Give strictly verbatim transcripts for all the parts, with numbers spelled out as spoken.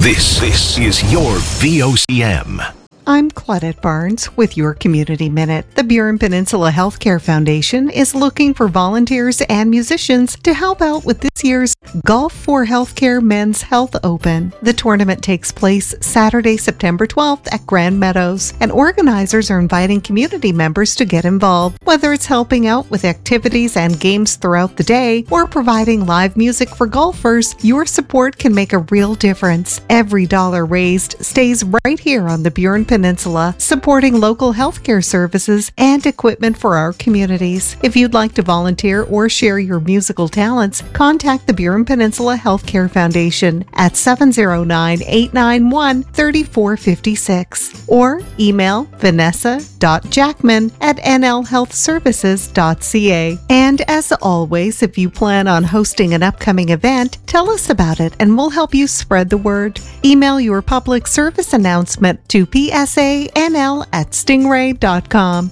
This, this is your V O C M. I'm Claudette Barnes with your Community Minute. The Burin Peninsula Healthcare Foundation is looking for volunteers and musicians to help out with this year's Golf for Healthcare Men's Health Open. The tournament takes place Saturday, September twelfth at Grand Meadows, and organizers are inviting community members to get involved. Whether it's helping out with activities and games throughout the day or providing live music for golfers, your support can make a real difference. Every dollar raised stays right here on the Burin Peninsula. Peninsula, supporting local healthcare services and equipment for our communities. If you'd like to volunteer or share your musical talents, contact the Burin Peninsula Healthcare Foundation at seven oh nine, eight nine one, three four five six or email vanessa dot jackman at n l health services dot c a. And as always, if you plan on hosting an upcoming event, tell us about it and we'll help you spread the word. Email your public service announcement to p s a n l at stingray dot com.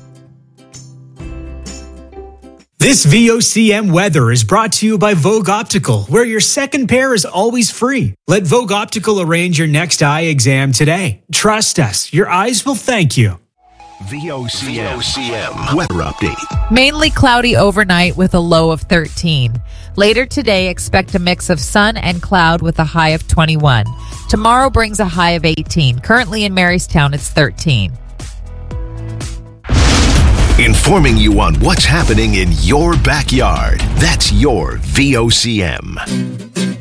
This V O C M weather is brought to you by Vogue Optical, where your second pair is always free. Let Vogue Optical arrange your next eye exam today. Trust us, your eyes will thank you. V O C M, V O C M weather update. Mainly cloudy overnight with a low of thirteen. Later today, expect a mix of sun and cloud with a high of twenty-one. Tomorrow brings a high of eighteen. Currently in Marystown, it's thirteen. Informing you on what's happening in your backyard. That's your V O C M.